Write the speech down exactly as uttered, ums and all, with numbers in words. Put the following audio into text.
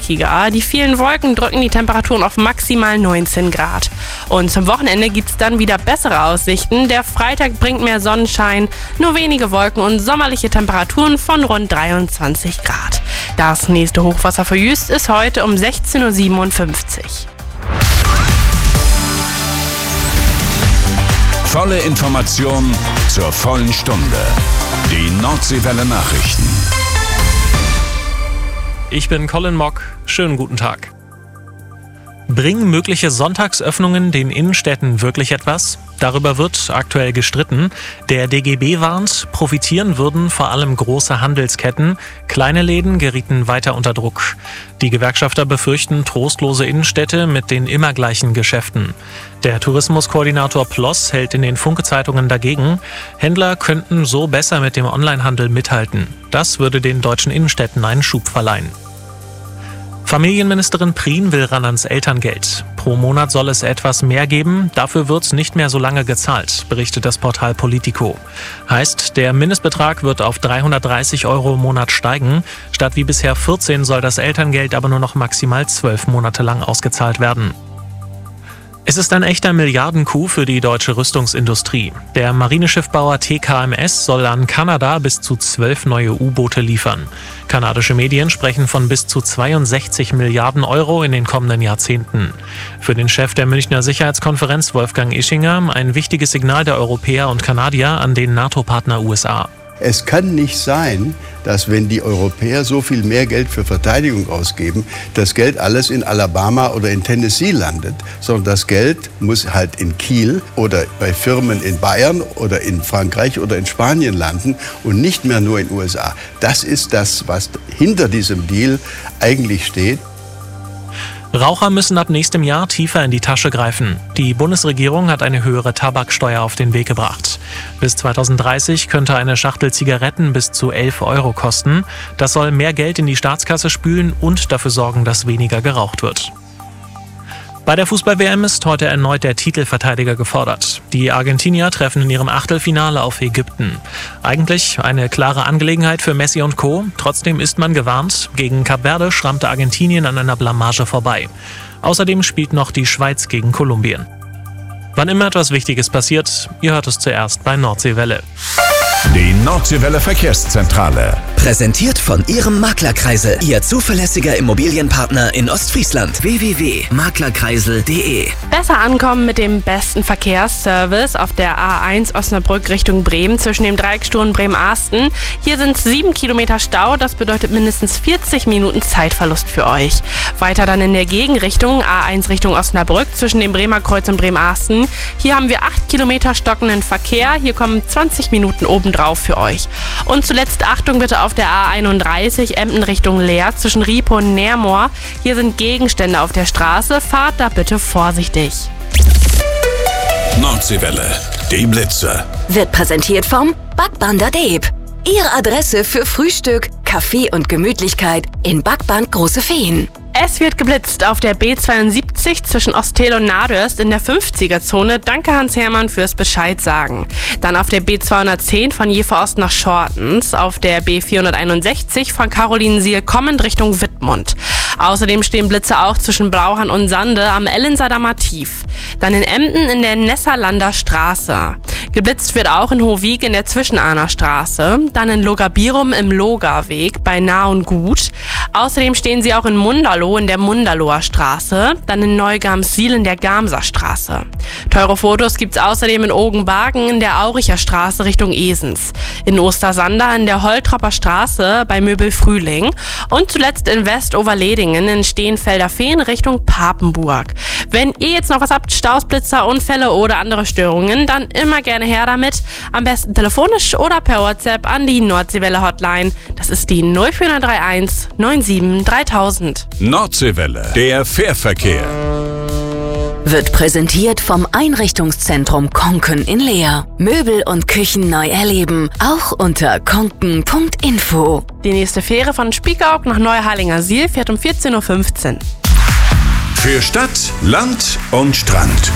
wolkiger. Die vielen Wolken drücken die Temperaturen auf maximal neunzehn Grad. Und zum Wochenende gibt es dann wieder bessere Aussichten. Der Freitag bringt mehr Sonnenschein, nur wenige Wolken und sommerliche Temperaturen von rund dreiundzwanzig Grad. Das nächste Hochwasser für Jüst ist heute um sechzehn Uhr siebenundfünfzig. Volle Information zur vollen Stunde. Die Nordseewelle Nachrichten. Ich bin Colin Mock. Schönen guten Tag. Bringen mögliche Sonntagsöffnungen den Innenstädten wirklich etwas? Darüber wird aktuell gestritten. Der D G B warnt, profitieren würden vor allem große Handelsketten. Kleine Läden gerieten weiter unter Druck. Die Gewerkschafter befürchten trostlose Innenstädte mit den immer gleichen Geschäften. Der Tourismuskoordinator Ploss hält in den Funke-Zeitungen dagegen. Händler könnten so besser mit dem Onlinehandel mithalten. Das würde den deutschen Innenstädten einen Schub verleihen. Familienministerin Prien will ran ans Elterngeld. Pro Monat soll es etwas mehr geben, dafür wird nicht mehr so lange gezahlt, berichtet das Portal Politico. Heißt, der Mindestbetrag wird auf dreihundertdreißig Euro im Monat steigen. Statt wie bisher vierzehn soll das Elterngeld aber nur noch maximal zwölf Monate lang ausgezahlt werden. Es ist ein echter Milliarden-Coup für die deutsche Rüstungsindustrie. Der Marineschiffbauer T K M S soll an Kanada bis zu zwölf neue U-Boote liefern. Kanadische Medien sprechen von bis zu zweiundsechzig Milliarden Euro in den kommenden Jahrzehnten. Für den Chef der Münchner Sicherheitskonferenz Wolfgang Ischinger ein wichtiges Signal der Europäer und Kanadier an den NATO-Partner U S A. Es kann nicht sein, dass wenn die Europäer so viel mehr Geld für Verteidigung ausgeben, das Geld alles in Alabama oder in Tennessee landet, sondern das Geld muss halt in Kiel oder bei Firmen in Bayern oder in Frankreich oder in Spanien landen und nicht mehr nur in den U S A. Das ist das, was hinter diesem Deal eigentlich steht. Raucher müssen ab nächstem Jahr tiefer in die Tasche greifen. Die Bundesregierung hat eine höhere Tabaksteuer auf den Weg gebracht. Bis zweitausenddreißig könnte eine Schachtel Zigaretten bis zu elf Euro kosten. Das soll mehr Geld in die Staatskasse spülen und dafür sorgen, dass weniger geraucht wird. Bei der Fußball-W M ist heute erneut der Titelverteidiger gefordert. Die Argentinier treffen in ihrem Achtelfinale auf Ägypten. Eigentlich eine klare Angelegenheit für Messi und Co. Trotzdem ist man gewarnt. Gegen Kap Verde schrammte Argentinien an einer Blamage vorbei. Außerdem spielt noch die Schweiz gegen Kolumbien. Wann immer etwas Wichtiges passiert, ihr hört es zuerst bei Nordseewelle. Die Nordseewelle Verkehrszentrale. Präsentiert von Ihrem Maklerkreisel, Ihr zuverlässiger Immobilienpartner in Ostfriesland. w w w punkt maklerkreisel punkt de. Besser ankommen mit dem besten Verkehrsservice auf der A eins Osnabrück Richtung Bremen zwischen dem Dreiecksturm Bremen-Arsten. Hier sind sieben Kilometer Stau, das bedeutet mindestens vierzig Minuten Zeitverlust für euch. Weiter dann in der Gegenrichtung, A eins Richtung Osnabrück zwischen dem Bremer Kreuz und Bremen-Arsten. Hier haben wir acht Kilometer stockenden Verkehr, hier kommen zwanzig Minuten obendrauf für euch. Und zuletzt Achtung bitte auf der A einunddreißig Emden Richtung Leer zwischen Riepe und Nermoor. Hier sind Gegenstände auf der Straße, fahrt da bitte vorsichtig. Nordseewelle, die Blitze. Wird präsentiert vom Backband Deep. Ihre Adresse für Frühstück, Kaffee und Gemütlichkeit in Backband Große Feen. Es wird geblitzt auf der B zweiundsiebzig zwischen Ostel und Nadörst in der fünfziger-Zone. Danke Hans Hermann fürs Bescheid sagen. Dann auf der B zweihundertzehn von Jever Ost nach Schortens, auf der B vierhunderteinundsechzig von Carolinensiel kommend Richtung Wittmund. Außerdem stehen Blitze auch zwischen Blauhahn und Sande am Ellensadamer Tief. Dann in Emden in der Nesserlander Straße. Geblitzt wird auch in Hohwig in der Zwischenahner Straße. Dann in Logabirum im Logarweg bei Nah und Gut. Außerdem stehen sie auch in Munderloh in der Munderloher Straße. Dann in Neugamswil in der Gamser Straße. Teure Fotos gibt's außerdem in Ogenbargen in der Auricher Straße Richtung Esens. In Ostersander in der Holtropper Straße bei Möbel Frühling. Und zuletzt in Westoverledingen in Steenfelder Feen Richtung Papenburg. Wenn ihr jetzt noch was habt, Staus, Blitzer, Unfälle oder andere Störungen, dann immer gerne her damit. Am besten telefonisch oder per WhatsApp an die Nordseewelle Hotline. Das ist die null vier drei eins neun sieben dreitausend. Nordseewelle, der Fährverkehr. Wird präsentiert vom Einrichtungszentrum Konken in Leer. Möbel und Küchen neu erleben, auch unter konken punkt info. Die nächste Fähre von Spiekeroog nach Neuharlingersiel fährt um vierzehn Uhr fünfzehn. Für Stadt, Land und Strand.